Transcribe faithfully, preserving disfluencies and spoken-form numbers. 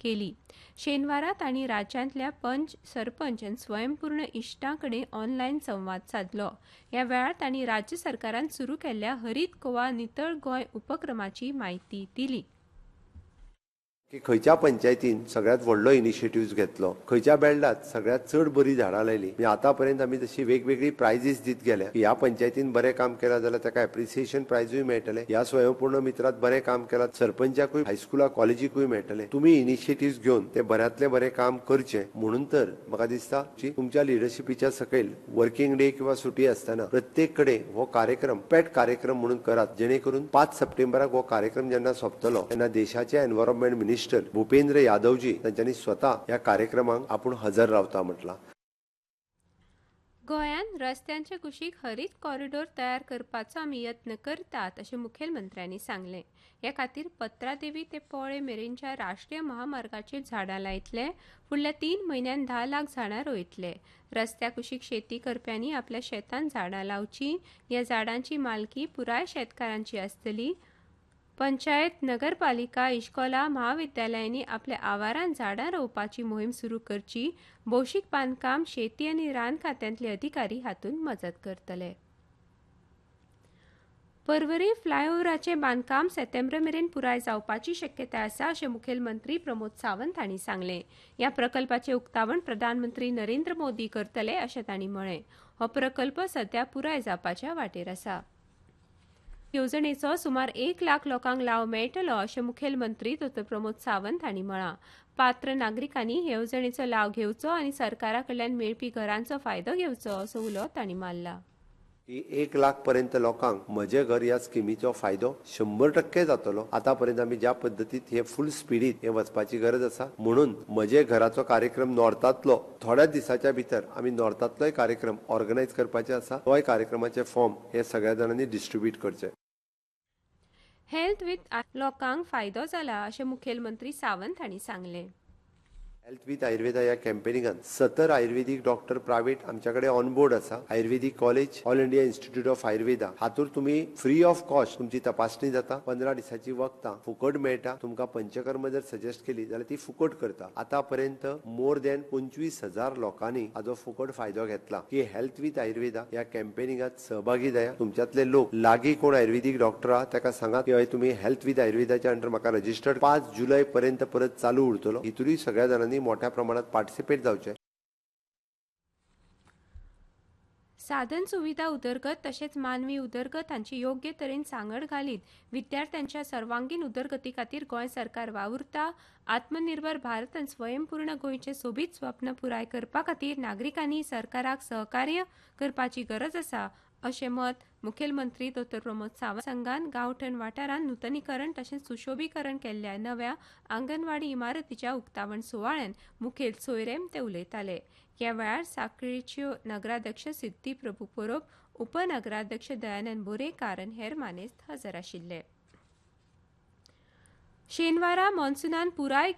केली. शेनवारा तांणी राज्यांतल्या पंच, सरपंच आनी स्वयंपूर्ण इश्टां कडेन ऑनलायन संवाद साधलो. ह्या वेळार तांणी राज्य सरकारान सुरू केल्ल्या हरीत गोवा नितळ गोंय उपक्रमाची म्हायती दिली. की खंयच्या पंचायतीन सगळ्यात व्हडलो इनिशिएटिव्ह घेतलो, खंयच्या बेल्डात सगळ्यात चड बरी झाडां लायली. म्हणजे आतां पर्यंत आमी तशी वेगवेगळी प्रायजीस दीत गेल्या. ह्या पंचायतीन बरें काम केलां जाल्यार ताका एप्रिसिएशन प्रायजूय मेळटलें. ह्या स्वयंपूर्ण मित्रात बरें काम केलां सरपंचाकूय हायस्कुला कॉलेजीकूय मेळटलें. तुमी इनिशिएटिव्ह घेवन ते बऱ्यांतले बरें काम करचें म्हणून तर म्हाका दिसता की तुमच्या लिडरशिपीच्या सकयल वर्किंग डे किंवा सुटी आसतना प्रत्येक कडेन हो कार्यक्रम पेट कार्यक्रम म्हणून करात, जेणे करून पाच सप्टेंबराक हो कार्यक्रम जेन्ना सोंपतलो तेन्ना देशाचे एनवायरमेंट मिनिस्टर भूपेंद्र यादवजी तांच्यांनी स्वता ह्या कार्यक्रमाक आपूण हजर रावता म्हटला. गोंयान रस्त्यांच्या कुशीक हरीत कॉरिडॉर तयार करपाचो आमी यत्न करतात अशें मुखेलमंत्र्यांनी सांगलें. ह्या खातीर पत्रादेवी ते पोळे मेरेनच्या राष्ट्रीय महामार्गाचेर झाडां लायतले. फुडल्या तीन म्हयन्यांत धा लाख झाडां रोयतले. रस्त्या कुशीक शेती करप्यांनी आपल्या शेतांत झाडां लावची. ह्या झाडांची मालकी पुराय शेतकारांची आसतली. पंचायत, नगरपालिका, इश्कोला, महाविद्यालयांनी आपल्या आवारांत झाडां रोवपाची मोहीम सुरू करची. भौशीक बांदकाम, शेती आनी रान खात्यांतले अधिकारी हातूंत मजत करतले. पर्वरी फ्लायओव्हराचें बांदकाम सप्टेंबर मेरेन पुराय जावपाची शक्यताय आसा अशें मुखेलमंत्री प्रमोद सावंत हांणी सांगलें. ह्या प्रकल्पाचें उक्तावण प्रधानमंत्री नरेंद्र मोदी करतले अशें तांणी म्हळें. हो प्रकल्प सध्या पुराय जावपाच्या वाटेर आसा. येवजणेचो सुमार एक लाख लोकांक लाव मेळटलो अशें मुखेलमंत्री डॉ प्रमोद सावंत हांणी म्हळां. पात्र नागरिकांनी हे येवजणेचो लाव घेवचो आनी सरकारा कडल्यान मेळपी घरांचो फायदो घेवचो असो उलो तांणी मारला. की एक लाख पर्यंत लोकांक म्हजे घर ह्या स्किमीचो फायदो शंभर टक्के जातलो. आतां पर्यंत आमी ज्या पद्दतीत हे फुल स्पिडीत हे वचपाची गरज आसा म्हणून म्हजे घराचो कार्यक्रम नॉर्थांतलो थोड्या दिसाच्या भितर आमी नॉर्थांतलोय कार्यक्रम ऑर्गनायज करपाचे आसा. तोय कार्यक्रमाचे फॉर्म हे सगळ्या जाणांनी डिस्ट्रीब्यूट करचे. हेल्थ विथ लोकांक फायदो जाला अशें मुखेलमंत्री सावंत हांणी सांगलें. हेल्थ विथ आयुर्वेदा ह्या कॅम्पेनिंगान सत्तर आयुर्वेदीक डॉक्टर प्रायव्हेट आमच्या कडेन ऑन बोर्ड आसा. आयुर्वेदीक college, all India institute of Ayurveda हातूर तुम्ही फ्री ऑफ कॉस्ट तुमची तपासणी जाता. पंदरा दिसाची वखदां फुकट मेळटा. तुमकां पंचकर्म जर सजेस्ट केली जाल्यार ती फुकट करता. आतां पर्यंत मोर दॅन पंचवीस हजार लोकांनी हाजो फुकट फायदो घेतला. की हेल्थ विथ आयुर्वेदा ह्या कॅम्पेनिंगात सहभागी जाया. तुमच्यातले लोक लागीं कोण आयुर्वेदीक डॉक्टर आहा ताका सांगात की तुमी हेल्थ विथ आयुर्वेदाच्या अंडर म्हाका रजिस्टर्ड. पाच जुलय पर्यंत परत चालू उरतलो. हितूरय सगळ्या जाणांनी मोठ्या प्रमाणात पार्टिसिपेट जावचे. साधन सुविधा उदरगत तशेंच मानवी उदरगत हांची योग्य तरेन सांगड घालीत विद्यार्थ्यांच्या सर्वांगीण उदरगती खातीर गोंय सरकार वावुरता. आत्मनिर्भर भारत आनी स्वयंपूर्ण गोंयचें सोबीत स्वप्न पुराय करपा खातीर नागरिकांनी सरकाराक सहकार्य करपाची गरज आसा अशें मत मुखेलमंत्री डॉ प्रमोद सावंत संघान गांवठण वाठारांत नूतनीकरण तशेंच सुशोभीकरण केल्ल्या नव्या आंगणवाडी इमारतीच्या उक्तावण सुवाळ्यान मुखेल सोयरेम ते उलयताले. ह्या वेळार सांखळेच्यो नगराध्यक्ष सिद्धी प्रभू परब, उपनगराध्यक्ष दयानंद बोरेकार आनी हेर मानेस्त हजर आशिल्ले. शेनवारा मॉन्सूनान पुराय